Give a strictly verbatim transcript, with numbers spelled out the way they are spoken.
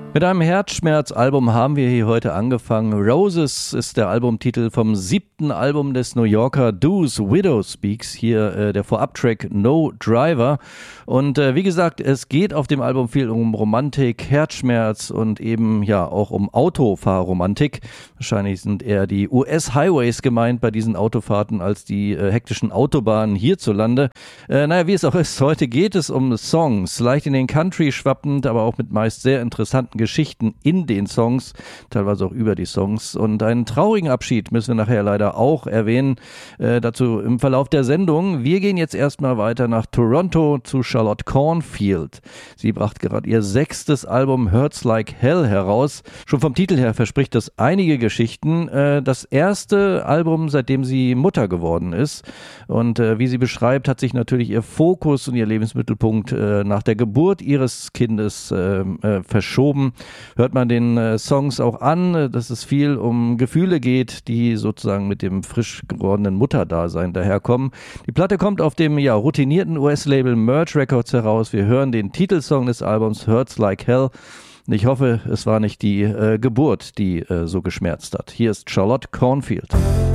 Mit einem Herzschmerzalbum haben wir hier heute angefangen. Roses ist der Albumtitel vom siebten Album des New Yorker Duos Widow Speaks. Hier äh, der Vorabtrack No Driver. Und äh, wie gesagt, es geht auf dem Album viel um Romantik, Herzschmerz und eben ja auch um Autofahrromantik. Wahrscheinlich sind eher die U S-Highways gemeint bei diesen Autofahrten als die äh, hektischen Autobahnen hierzulande. Äh, naja, wie es auch ist, heute geht es um Songs. Leicht in den Country schwappend, aber auch mit meist sehr interessanten Geschichten in den Songs, teilweise auch über die Songs. Und einen traurigen Abschied müssen wir nachher leider auch erwähnen, äh, dazu im Verlauf der Sendung. Wir gehen jetzt erstmal weiter nach Toronto zu Charlotte Cornfield. Sie brachte gerade ihr sechstes Album Hurts Like Hell heraus. Schon vom Titel her verspricht das einige Geschichten. Äh, das erste Album, seitdem sie Mutter geworden ist. Und äh, wie sie beschreibt, hat sich natürlich ihr Fokus und ihr Lebensmittelpunkt äh, nach der Geburt ihres Kindes äh, äh, verschoben. Hört man den äh, Songs auch an, äh, dass es viel um Gefühle geht, die sozusagen mit dem frisch gewordenen Mutterdasein daherkommen. Die Platte kommt auf dem ja routinierten U S-Label Merge Records heraus. Wir hören den Titelsong des Albums Hurts Like Hell. Ich hoffe, es war nicht die äh, Geburt, die äh, so geschmerzt hat. Hier ist Charlotte Cornfield.